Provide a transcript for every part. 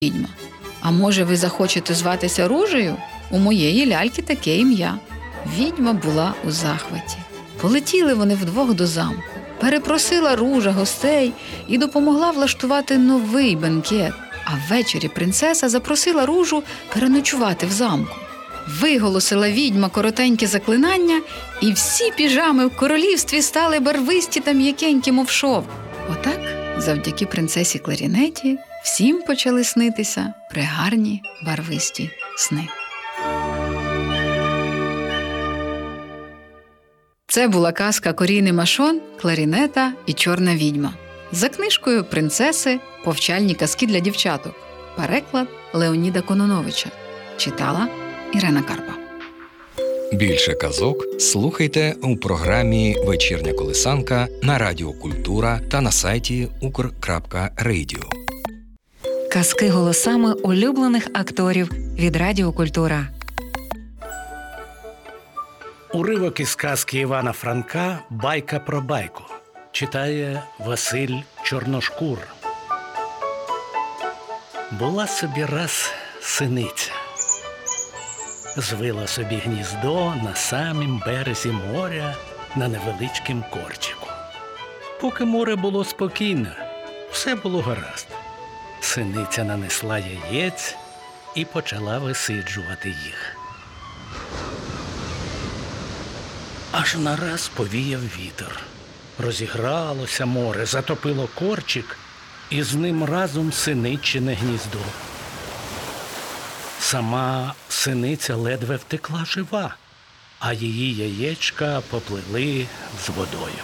відьма. А може, ви захочете зватися Ружею? У моєї ляльки таке ім'я. Відьма була у захваті. Полетіли вони вдвох до замку. Перепросила Ружа гостей і допомогла влаштувати новий бенкет. А ввечері принцеса запросила Ружу переночувати в замку. Виголосила відьма коротеньке заклинання, і всі піжами в королівстві стали барвисті та м'якенькі, мов шовк. Отак, завдяки принцесі Кларінеті, всім почали снитися пригарні барвисті сни. Це була казка Коріни Машон, Кларінета і Чорна відьма. За книжкою принцеси «Повчальні казки для дівчаток». Переклад Леоніда Кононовича. Читала Ірина Карпа. Більше казок слухайте у програмі «Вечірня колисанка» на Радіо Культура та на сайті ukr.radio. Казки голосами улюблених акторів від Радіо Культура. Уривок із казки Івана Франка «Байка про байку». Читає Василь Чорношкур. Була собі раз синиця. Звила собі гніздо на самім березі моря на невеличкім корчику. Поки море було спокійне, все було гаразд. Синиця нанесла яєць і почала висиджувати їх. Аж нараз повіяв вітер. Розігралося море, затопило корчик, і з ним разом синичине гніздо. Сама синиця ледве втекла жива, а її яєчка поплили з водою.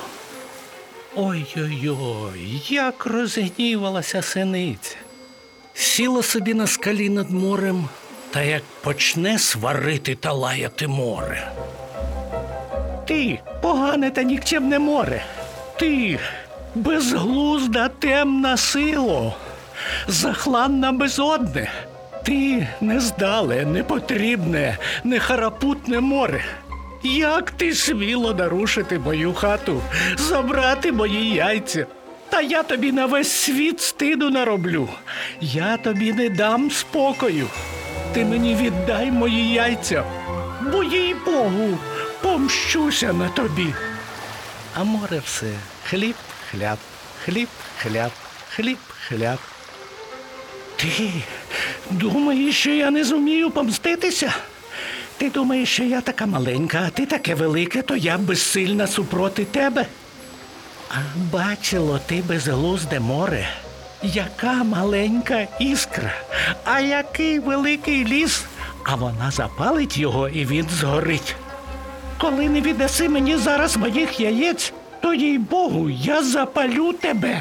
Ой-ой-ой, як розгнівалася синиця! Сіла собі на скалі над морем, та як почне сварити та лаяти море. Ти, погане та нікчемне море! Ти, безглузда темна сило! Захланна безодне! Ти нездале, непотрібне, нехарапутне море! Як ти сміло нарушити мою хату, забрати мої яйця? Та я тобі на весь світ стиду нароблю. Я тобі не дам спокою. Ти мені віддай мої яйця, бо, їй-богу, помщуся на тобі. А море все хліб-хляб, хліб-хляб, хліб-хляб. Ти думаєш, що я не зумію помститися? Ти думаєш, що я така маленька, а ти таке велике, то я безсильна супроти тебе? А бачило ти, безглузде море, яка маленька іскра, а який великий ліс, а вона запалить його і він згорить. Коли не віддаси мені зараз моїх яєць, то, їй-богу, я запалю тебе.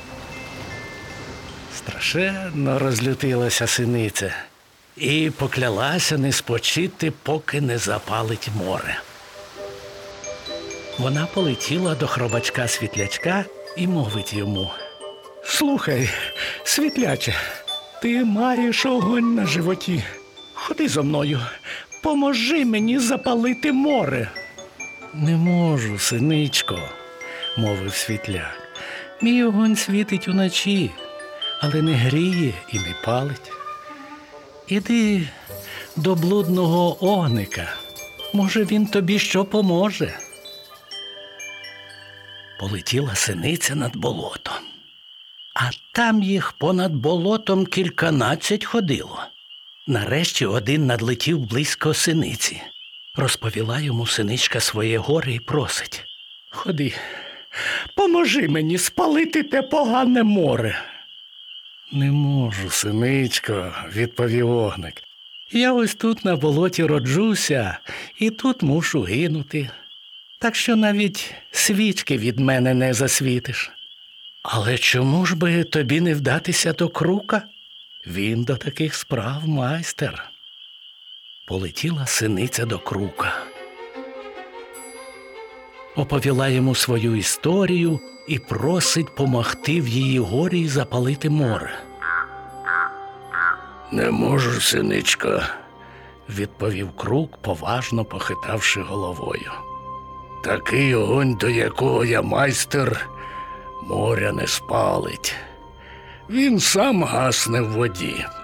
Страшенно розлютилася синиця і поклялася не спочити, поки не запалить море. Вона полетіла до хробачка-світлячка і мовить йому: «Слухай, світляче, ти маєш огонь на животі. Ходи зо мною, поможи мені запалити море». «Не можу, синичко», – мовив світляк. «Мій огонь світить уночі, але не гріє і не палить. Іди до блудного огника, може, він тобі що поможе». Полетіла синиця над болотом. А там їх понад болотом кільканадцять ходило. Нарешті один надлетів близько синиці. Розповіла йому синичка своє горе і просить: «Ходи, поможи мені спалити те погане море». «Не можу, синичко», – відповів огник. «Я ось тут на болоті роджуся і тут мушу гинути. Так що навіть свічки від мене не засвітиш». «Але чому ж би тобі не вдатися до Крука? Він до таких справ майстер». Полетіла синиця до Крука. Оповіла йому свою історію і просить помогти в її горі й запалити море. «Не можу, синичко», – відповів Крук, поважно похитавши головою. «Такий огонь, до якого я майстер, моря не спалить. Він сам гасне в воді.